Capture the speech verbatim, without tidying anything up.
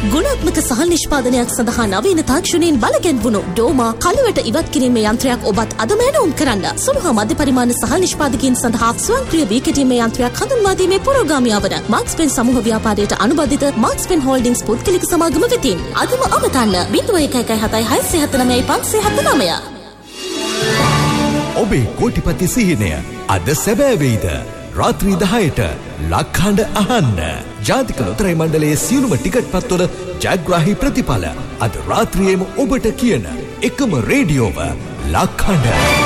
ගුණාත්මක සහල් නිෂ්පාදනයක් සඳහා නවීන තාක්ෂණයෙන් බලගැන්වුණු ඩෝමා කළුවට ඉවත් කිරීමේ යන්ත්‍රයක් ඔබත් අදම ඇනවුම් කරන්න. සුළු හා මධ්‍ය පරිමාණ සහල් නිෂ්පාදකයන් සඳහා ස්වයංක්‍රීය වී කෙටීමේ යන්ත්‍රයක් හඳුන්වා දීමේ පුරෝගාමියා වන මාක්ස් පෙන් සමූහ ව්‍යාපාරයට අනුබද්ධිත මාක්ස් පෙන් හෝල්ඩින්ග්ස් පුද්ගලික සමාගම වෙතින් අදම අමතන්න ज़ीरो एक एक हताई හයසිය හතනවය පන්සිය හතනවය. ඔබේ කෝටිපති සිහිනය අද සැබෑ වෙයිද? රාත්‍රී දහයට ලක්හඬ අහන්න. ජාතික ලොතරැයි මණ්ඩලයේ සියලුම ටිකට් පත්වල ජයග්‍රාහී ප්‍රතිඵල අද රාත්‍රියේම ඔබට කියන එකම රේඩියෝව ලක්හඬ.